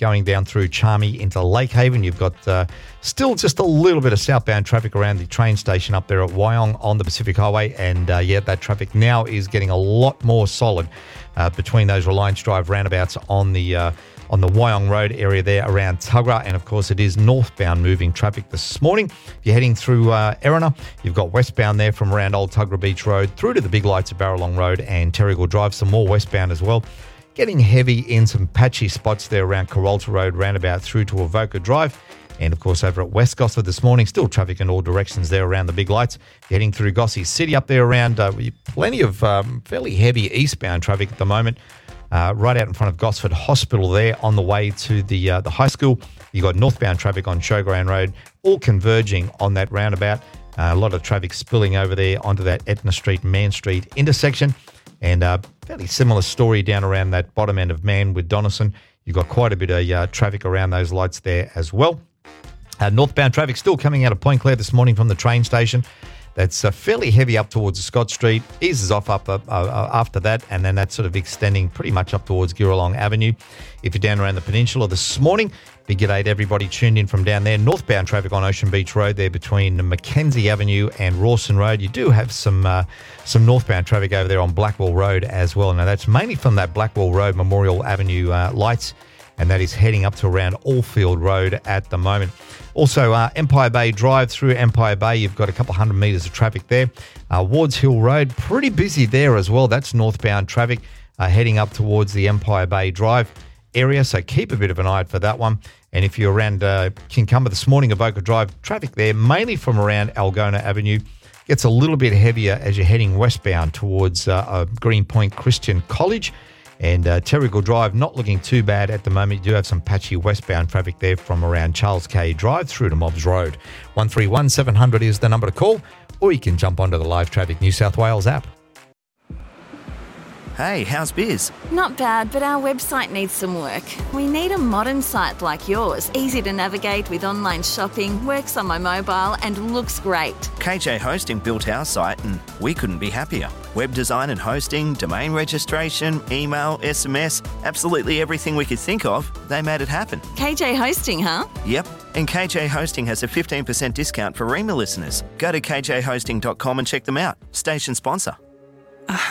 going down through Charmy into Lake Haven. You've got still just a little bit of southbound traffic around the train station up there at Wyong on the Pacific Highway. And that traffic now is getting a lot more solid between those Reliance Drive roundabouts on the Wyong Road area there around Tuggerah. And, of course, it is northbound moving traffic this morning. If you're heading through Erina, you've got westbound there from around Old Tuggerah Beach Road through to the big lights of Barralong Road and Terrigal Drive. Some more westbound as well. Getting heavy in some patchy spots there around Carolta Road roundabout through to Avoca Drive. And, of course, over at West Gosford this morning, still traffic in all directions there around the big lights. Heading through Gossie City up there around plenty of fairly heavy eastbound traffic at the moment. Right out in front of Gosford Hospital there on the way to the high school. You've got northbound traffic on Showground Road, all converging on that roundabout. A lot of traffic spilling over there onto that Etna Street, Man Street intersection. And fairly similar story down around that bottom end of Man with Donaldson. You've got quite a bit of traffic around those lights there as well. Northbound traffic still coming out of Point Clare this morning from the train station. That's fairly heavy up towards Scott Street, eases off up after that, and then that's sort of extending pretty much up towards Girralong Avenue. If you're down around the peninsula this morning, big g'day to everybody tuned in from down there. Northbound traffic on Ocean Beach Road there between Mackenzie Avenue and Rawson Road. You do have some northbound traffic over there on Blackwell Road as well. Now, that's mainly from that Blackwell Road Memorial Avenue lights, and that is heading up to around Allfield Road at the moment. Also, Empire Bay Drive through Empire Bay, you've got a couple hundred metres of traffic there. Wards Hill Road, pretty busy there as well. That's northbound traffic heading up towards the Empire Bay Drive area, so keep a bit of an eye out for that one. And if you're around Kincumber this morning, Avoca Drive, traffic there, mainly from around Algona Avenue. Gets a little bit heavier as you're heading westbound towards Greenpoint Christian College. And Terrigal Drive, not looking too bad at the moment. You do have some patchy westbound traffic there from around Charles K Drive through to Mobbs Road. 131 700 is the number to call, or you can jump onto the Live Traffic New South Wales app. Hey, how's biz? Not bad, but our website needs some work. We need a modern site like yours, easy to navigate with online shopping, works on my mobile and looks great. KJ Hosting built our site and we couldn't be happier. Web design and hosting, domain registration, email, SMS, absolutely everything we could think of, they made it happen. KJ Hosting, huh? Yep, and KJ Hosting has a 15% discount for Rema listeners. Go to kjhosting.com and check them out. Station sponsor.